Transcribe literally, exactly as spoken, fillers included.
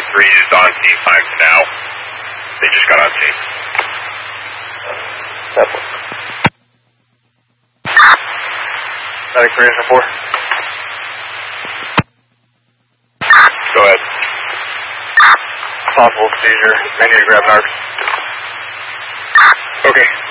three is on scene five now. They just got on scene. Medic three is four. Go ahead. Possible seizure. I need to grab narcs. Okay.